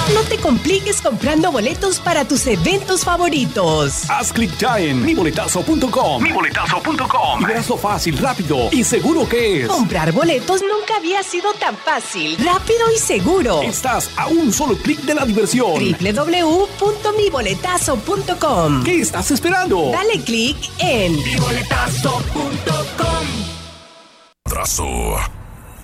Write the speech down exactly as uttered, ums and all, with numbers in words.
No te compliques comprando boletos para tus eventos favoritos. Haz clic ya en mi boletazo punto com. mi boletazo punto com. Y verás lo fácil, rápido y seguro que es. Comprar boletos nunca había sido tan fácil, rápido y seguro. Estás a un solo clic de la diversión. doble u doble u doble u punto mi boletazo punto com. ¿Qué estás esperando? Dale clic en mi boletazo punto com. Trazo.